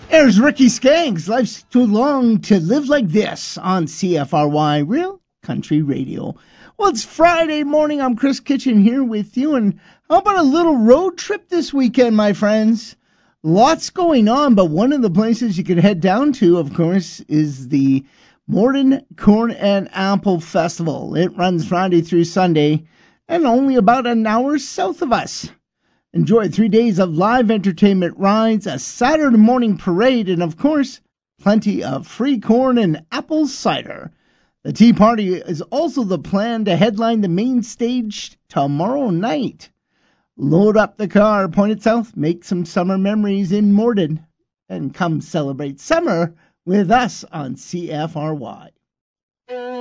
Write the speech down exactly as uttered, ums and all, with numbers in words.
There's Ricky Skanks. Life's too long to live like this on C F R Y, Real Country Radio. Well, it's Friday morning. I'm Chris Kitchen here with you. And how about a little road trip this weekend, my friends? Lots going on, but one of the places you can head down to, of course, is the Morden Corn and Apple Festival. It runs Friday through Sunday and only about an hour south of us. Enjoy three days of live entertainment rides, a Saturday morning parade, and of course, plenty of free corn and apple cider. The Tea Party is also the plan to headline the main stage tomorrow night. Load up the car, point it south, make some summer memories in Morden, and come celebrate summer with us on C F R Y.